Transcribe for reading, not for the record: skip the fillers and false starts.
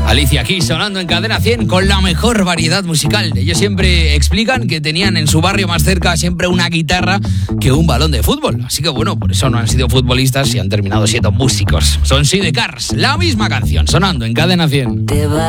Alicia Keys sonando en Cadena 100 con la mejor variedad musical. Ellos siempre explican que tenían en su barrio más cerca siempre una guitarra que un balón de fútbol. Así que bueno, por eso no han sido futbolistas y han terminado siendo músicos. Son Sidecars, la misma canción sonando en Cadena 100.